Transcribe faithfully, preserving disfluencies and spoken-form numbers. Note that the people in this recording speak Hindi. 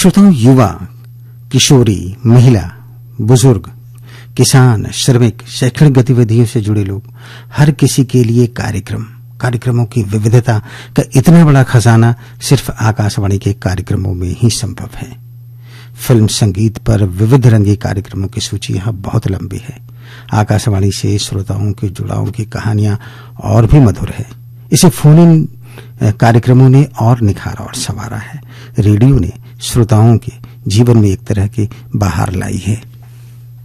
श्रोताओं, युवा, किशोरी, महिला, बुजुर्ग, किसान, श्रमिक, शैक्षणिक गतिविधियों से जुड़े लोग, हर किसी के लिए कार्यक्रम कार्यक्रमों की विविधता का इतना बड़ा खजाना सिर्फ आकाशवाणी के कार्यक्रमों में ही संभव है। फिल्म संगीत पर विविध रंगी कार्यक्रमों की सूची यहां बहुत लंबी है। आकाशवाणी से श्रोताओं के जुड़ाव की कहानियां और भी मधुर है। इसे फोन इन कार्यक्रमों ने और निखारा और संवारा है। रेडियो ने श्रोताओं के जीवन में एक तरह की बहार लाई है।